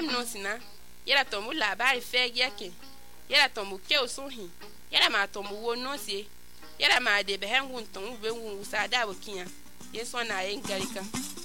yem no sina yera to mu labari fe yeke yera to mu ke osuhi yera ma to mu wo no sie yera ma de be hengun to mu be wun sa da bokiya yeso na yen garika